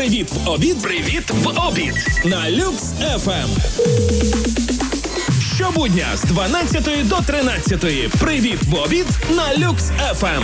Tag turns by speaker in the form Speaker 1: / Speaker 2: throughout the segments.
Speaker 1: Привіт в обід. Привіт в обід. На Люкс ФМ. Щобудня з 12 до 13. Привіт в обід на Люкс ФМ.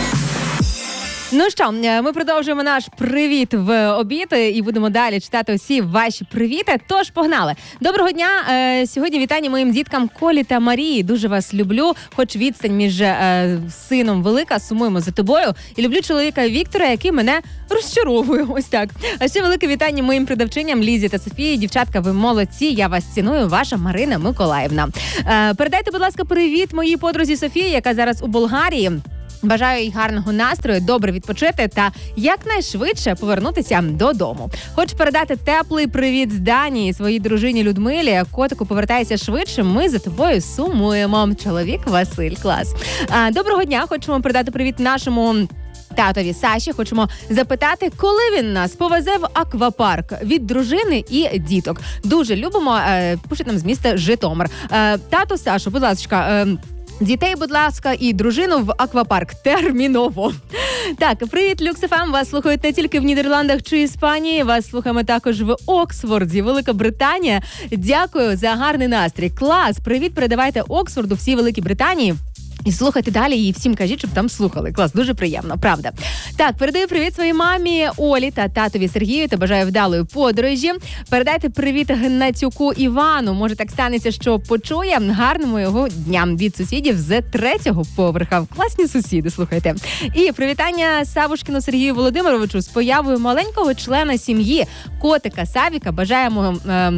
Speaker 2: Ну що, ми продовжуємо наш привіт в обід і будемо далі читати усі ваші привіти. Тож, погнали. Доброго дня. Сьогодні вітання моїм діткам Колі та Марії. Дуже вас люблю, хоч відстань між сином велика, сумуємо за тобою. І люблю чоловіка Віктора, який мене розчаровує. Ось так. А ще велике вітання моїм продавчиням Лізі та Софії. Дівчатка, ви молодці, я вас ціную. Ваша Марина Миколаївна. Передайте, будь ласка, привіт моїй подрузі Софії, яка зараз у Болгарії. Бажаю їй гарного настрою, добре відпочити та якнайшвидше повернутися додому. Хочу передати теплий привіт з Данії своїй дружині Людмилі. Котику, повертайся швидше, ми за тобою сумуємо. Чоловік Василь, клас. Доброго дня, хочемо передати привіт нашому татові Саші. Хочемо запитати, коли він нас повезе в аквапарк від дружини і діток. Дуже любимо, пишуть нам з міста Житомир. Тато Сашу, будь ласка, дітей, будь ласка, і дружину в аквапарк. Терміново. Так, привіт, Люкс ФМ. Вас слухають не тільки в Нідерландах чи Іспанії. Вас слухаємо також в Оксфорді, Велика Британія. Дякую за гарний настрій. Клас! Привіт, передавайте Оксфорду, всій Великій Британії. І слухайте далі, і всім кажіть, щоб там слухали. Клас, дуже приємно, правда. Так, передаю привіт своїй мамі Олі та татові Сергію та бажаю вдалої подорожі. Передайте привіт Гнатюку Івану. Може, так станеться, що почує. Гарного його дня від сусідів з 3-го поверха. Класні сусіди, слухайте. І привітання Савушкіну Сергію Володимировичу з появою маленького члена сім'ї, котика Савіка. Бажаємо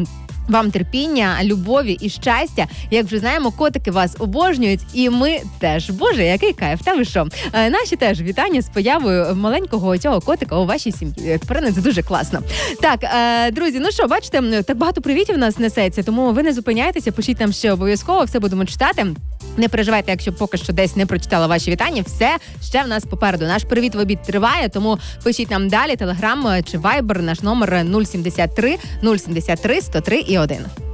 Speaker 2: вам терпіння, любові і щастя. Як вже знаємо, котики вас обожнюють, і ми теж. Боже, який кайф, та ви що? Наші теж вітання з появою маленького цього котика у вашій сім'ї. Тепер це дуже класно. Так, друзі, ну що, бачите, так багато привітів у нас несеться, тому ви не зупиняйтеся, пишіть нам ще обов'язково, все будемо читати. Не переживайте, якщо поки що десь не прочитала ваші вітання, все ще в нас попереду. Наш привіт в обід триває, тому пишіть нам далі, телеграм чи вайбер, наш номер 073 073 103 і 1.